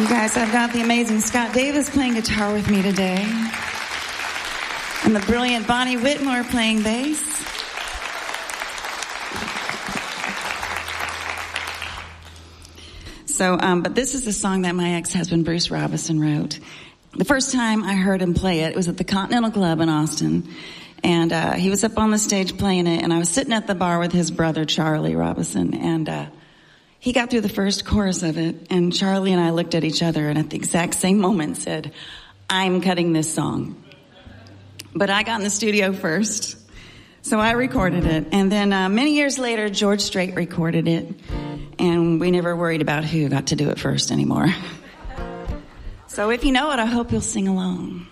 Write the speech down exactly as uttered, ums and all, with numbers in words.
You guys, I've got the amazing Scott Davis playing guitar with me today. And the brilliant Bonnie Whitmore playing bass. So, um, but this is the song that my ex-husband Bruce Robison wrote. The first time I heard him play it, it was at the Continental Club in Austin. And uh, he was up on the stage playing it, and I was sitting at the bar with his brother, Charlie Robison, and uh, he got through the first chorus of it, and Charlie and I looked at each other and at the exact same moment said, I'm cutting this song. But I got in the studio first, so I recorded it. And then uh, many years later, George Strait recorded it, and we never worried about who got to do it first anymore. So if you know it, I hope you'll sing along.